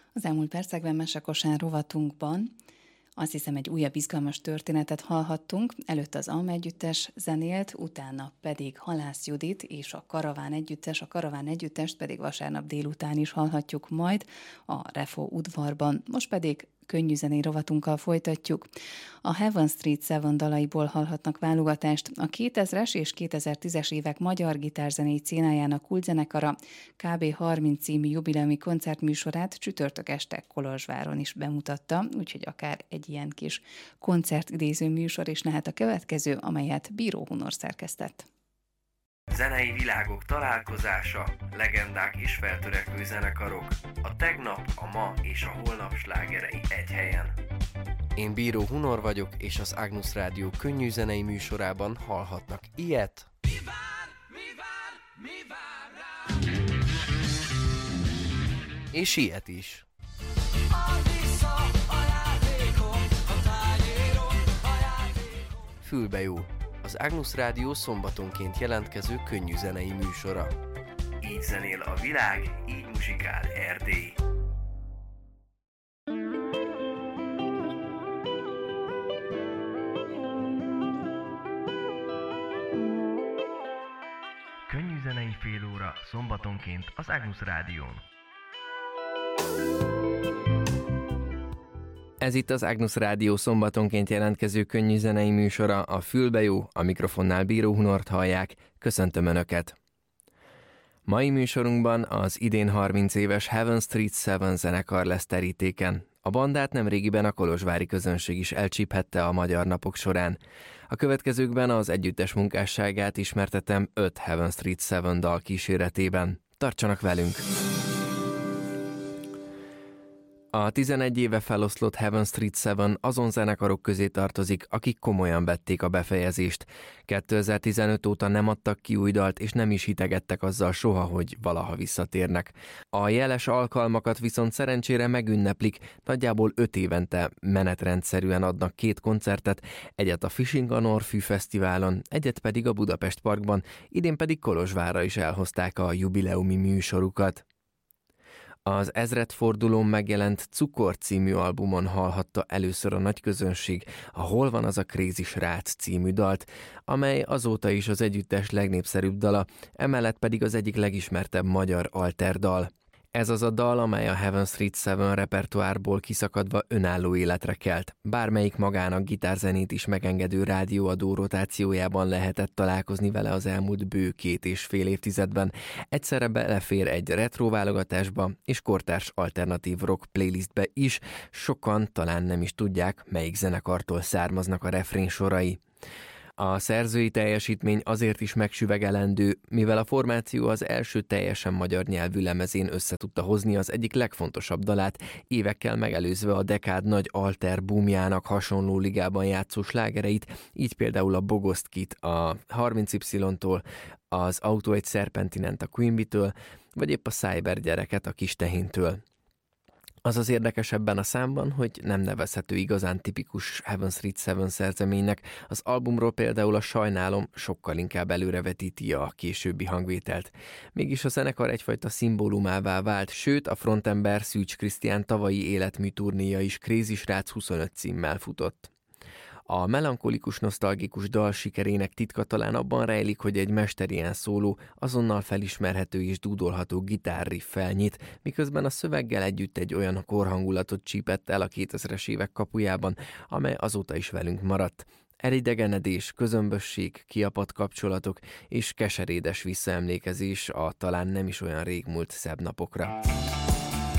Az elmúlt percekben Mesekosán rovatunkban azt hiszem egy újabb izgalmas történetet hallhattunk. Előtt az Alma Együttes zenélt, utána pedig Halász Judit és a Karaván Együttes. A Karaván Együttest pedig vasárnap délután is hallhatjuk majd a Refo udvarban. Most pedig könnyű zenei rovatunkkal folytatjuk. A Heaven Street Seven dalaiból hallhatnak válogatást. A 2000-es és 2010-es évek magyar gitárzenei szénájának kultzenekara KB 30 című jubileumi koncertműsorát csütörtök este Kolozsváron is bemutatta, úgyhogy akár egy ilyen kis koncertidéző műsor is lehet a következő, amelyet Bíró Hunor szerkesztett. Zenei világok találkozása, legendák és feltörekvő zenekarok, a tegnap, a ma és a holnap slágerei egy helyen. Én Bíró Hunor vagyok, és az Agnus Rádió könnyű zenei műsorában hallhatnak ilyet. Mi vár rá? És ilyet is. Fülbe jó. Az Agnus Rádió szombatonként jelentkező könnyű zenei műsora. Így zenél a világ, így muzsikál Erdély. Könnyű zenei fél óra szombatonként az Agnus Rádión. Ez itt az Agnus Rádió szombatonként jelentkező könnyű zenei műsora, a Fülbe jó, a mikrofonnál Bíró Hunort hallják. Köszöntöm Önöket! Mai műsorunkban az idén 30 éves Heaven Street Seven zenekar lesz terítéken. A bandát nemrégiben a kolozsvári közönség is elcsíphette a Magyar Napok során. A következőkben az együttes munkásságát ismertetem 5 Heaven Street Seven dal kíséretében. Tartsanak velünk! A 11 éve feloszlott Heaven Street Seven azon zenekarok közé tartozik, akik komolyan vették a befejezést. 2015 óta nem adtak ki új dalt, és nem is hitegettek azzal soha, hogy valaha visszatérnek. A jeles alkalmakat viszont szerencsére megünneplik, nagyjából 5 évente menetrendszerűen adnak 2 koncertet, egyet a Fishing a Norfű Fesztiválon, egyet pedig a Budapest Parkban, idén pedig Kolozsvárra is elhozták a jubileumi műsorukat. Az ezredfordulón megjelent Cukor című albumon hallhatta először a nagyközönség a Hol van az a Crazy Srác című dalt, amely azóta is az együttes legnépszerűbb dala, emellett pedig az egyik legismertebb magyar alterdal. Ez az a dal, amely a Heaven Street Seven repertoárból kiszakadva önálló életre kelt. Bármelyik magának gitárzenét is megengedő rádióadó rotációjában lehetett találkozni vele az elmúlt bő 2,5 évtizedben. Egyszerre belefér egy retro válogatásba és kortárs alternatív rock playlistbe is. Sokan talán nem is tudják, melyik zenekartól származnak a refrén sorai. A szerzői teljesítmény azért is megsüvegelendő, mivel a formáció az első teljesen magyar nyelvű lemezén össze tudta hozni az egyik legfontosabb dalát, évekkel megelőzve a dekád nagy alter boomjának hasonló ligában játszó slágereit, így például a Bogoszt Kit a 30Y-tól, az Autó egy Szerpentinent a Queen Bee-től, vagy épp a Cyber gyereket a Kis Tehéntől. Az az érdekes ebben a számban, hogy nem nevezhető igazán tipikus Heaven Street Seven szerzeménynek, az albumról például a Sajnálom sokkal inkább előrevetíti a későbbi hangvételt. Mégis a zenekar egyfajta szimbólumává vált, sőt a frontember Szűcs Krisztián tavalyi életmű turnéja is Crazy Srác 25 címmel futott. A melankolikus, nosztalgikus dal sikerének titka talán abban rejlik, hogy egy mesterien szóló, azonnal felismerhető és dúdolható gitárriffel nyit, miközben a szöveggel együtt egy olyan korhangulatot csípett el a 2000-es évek kapujában, amely azóta is velünk maradt. Elidegenedés, közömbösség, kiapadt kapcsolatok és keserédes visszaemlékezés a talán nem is olyan régmúlt szebb napokra.